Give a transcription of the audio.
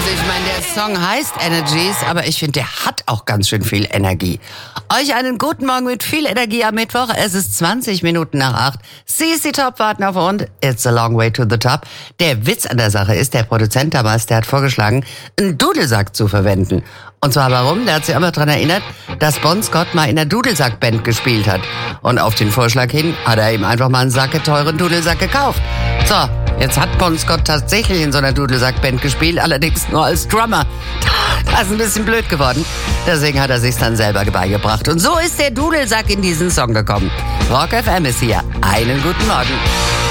ich meine, der Song heißt Energies, aber ich finde, der hat auch ganz schön viel Energie. Euch einen guten Morgen mit viel Energie am Mittwoch. Es ist 20 Minuten nach 8. CC Top warten auf uns. It's a long way to the top. Der Witz an der Sache ist, der Produzent damals, der hat vorgeschlagen, einen Dudelsack zu verwenden. Und zwar warum? Der hat sich immer daran erinnert, dass Bon Scott mal in der Dudelsack-Band gespielt hat. Und auf den Vorschlag hin hat er ihm einfach mal einen teuren Dudelsack gekauft. So, jetzt hat Bon Scott tatsächlich in so einer Dudelsack-Band gespielt, allerdings nur als Drummer. Das ist ein bisschen blöd geworden. Deswegen hat er sich's dann selber beigebracht. Und so ist der Dudelsack in diesen Song gekommen. Rock FM ist hier. Einen guten Morgen.